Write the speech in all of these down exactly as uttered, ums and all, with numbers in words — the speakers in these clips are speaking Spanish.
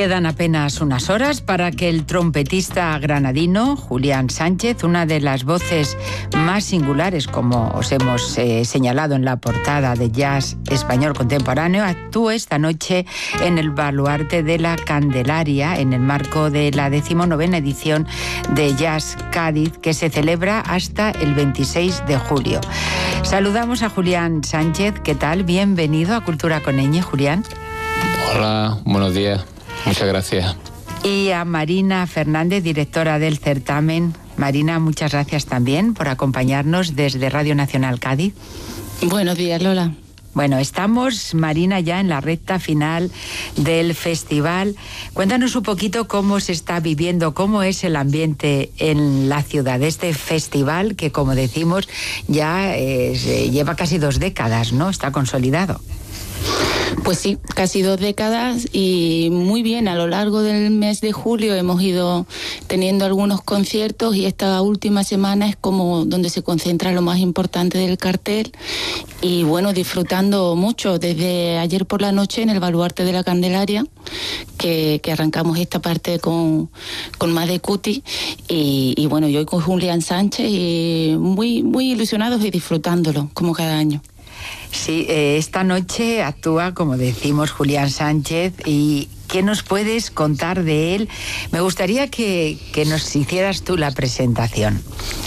Quedan apenas unas horas para que el trompetista granadino Julián Sánchez, una de las voces más singulares, como os hemos eh, señalado en la portada de Jazz Español Contemporáneo, actúe esta noche en el Baluarte de la Candelaria en el marco de la decimonovena edición de Jazz Cádiz, que se celebra hasta el veintiséis de julio. Saludamos a Julián Sánchez. ¿Qué tal? Bienvenido a Cultura con Ñ, Julián. Hola, buenos días. Muchas gracias. Y a Marina Fernández, directora del certamen. Marina, muchas gracias también por acompañarnos desde Radio Nacional Cádiz. Buenos días, Lola. Bueno, estamos, Marina, ya en la recta final del festival. Cuéntanos un poquito cómo se está viviendo, cómo es el ambiente en la ciudad de este festival que, como decimos, ya eh, lleva casi dos décadas, ¿no? Está consolidado. Pues sí, casi dos décadas y muy bien. A lo largo del mes de julio hemos ido teniendo algunos conciertos y esta última semana es como donde se concentra lo más importante del cartel y bueno, disfrutando mucho desde ayer por la noche en el Baluarte de la Candelaria, que, que arrancamos esta parte con, con Made Cuti y, y bueno, yo hoy con Julián Sánchez y muy, muy ilusionados y disfrutándolo como cada año. Sí, eh, esta noche actúa, como decimos, Julián Sánchez. ¿Y qué nos puedes contar de él? Me gustaría que, que nos hicieras tú la presentación.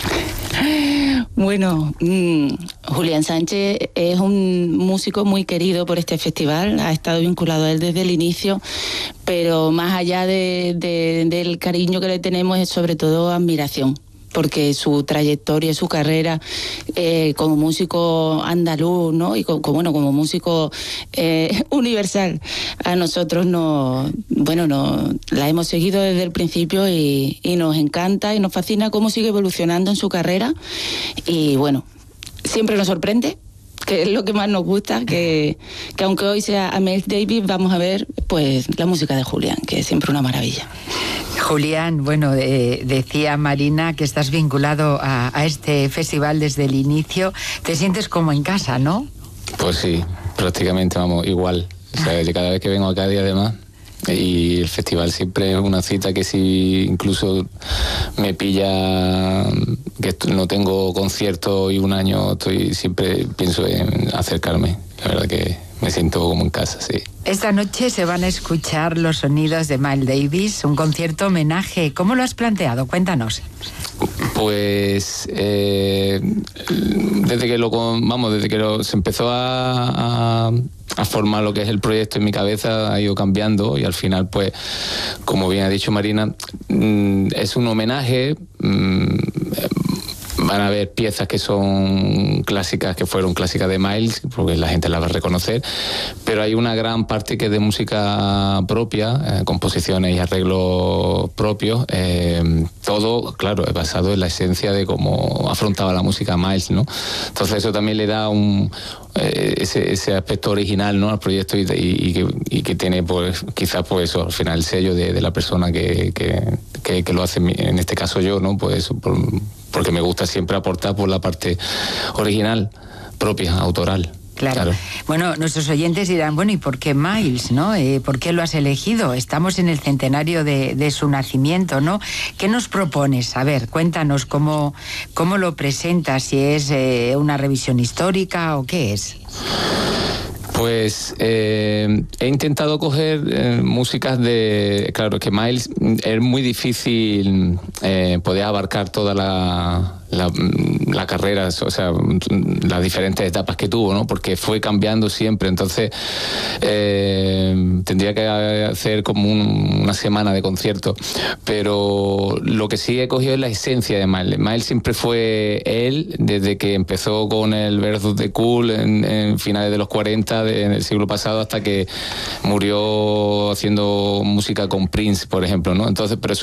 Bueno, mmm, Julián Sánchez es un músico muy querido por este festival, ha estado vinculado a él desde el inicio, pero más allá de, de, del cariño que le tenemos es sobre todo admiración, porque su trayectoria, su carrera eh, como músico andaluz, ¿no? Y como, bueno, como músico eh, universal, a nosotros no, bueno, no, la hemos seguido desde el principio y, y nos encanta y nos fascina cómo sigue evolucionando en su carrera y bueno, siempre nos sorprende, que es lo que más nos gusta, que, que aunque hoy sea a Miles Davis, vamos a ver pues la música de Julián, que es siempre una maravilla. Julián, bueno, eh, decía Marina que estás vinculado a, a este festival desde el inicio. Te sientes como en casa, ¿no? Pues sí, prácticamente, vamos, igual. O sea, yo cada vez que vengo a Cádiz, además, y el festival siempre es una cita que si incluso me pilla que no tengo concierto y un año estoy, siempre pienso en acercarme. La verdad que me siento como en casa, sí. Esta noche se van a escuchar los sonidos de Miles Davis, un concierto homenaje. ¿Cómo lo has planteado? Cuéntanos. Pues eh, desde que lo vamos, desde que lo, se empezó a, a, a formar lo que es el proyecto en mi cabeza ha ido cambiando y al final, pues, como bien ha dicho Marina, es un homenaje. Van a haber piezas que son clásicas, que fueron clásicas de Miles, porque la gente las va a reconocer, pero hay una gran parte que es de música propia, eh, composiciones y arreglos propios, eh, todo, claro, es basado en la esencia de cómo afrontaba la música Miles, ¿no? Entonces eso también le da un eh, ese, ese aspecto original, ¿no?, al proyecto y, y, y, que, y que tiene, pues, quizás, pues eso, al final el sello de, de la persona que, que, que, que lo hace, en este caso yo, ¿no?, pues eso, por, porque me gusta siempre aportar por la parte original, propia, autoral. Claro. claro. Bueno, nuestros oyentes dirán, bueno, ¿y por qué Miles, no? Eh, ¿Por qué lo has elegido? Estamos en el centenario de, de su nacimiento, ¿no? ¿Qué nos propones? A ver, cuéntanos cómo, cómo lo presentas, si es eh, una revisión histórica o qué es. Pues eh, he intentado coger eh, músicas de... Claro, que Miles es muy difícil eh, poder abarcar toda la... La, la carrera, o sea, las diferentes etapas que tuvo, ¿no? Porque fue cambiando siempre, entonces eh, tendría que hacer como un, una semana de conciertos, pero lo que sí he cogido es la esencia de Miles. Miles siempre fue él, desde que empezó con el Birth of the Cool en, en finales de los cuarenta del siglo pasado hasta que murió haciendo música con Prince, por ejemplo, ¿no? Entonces, pero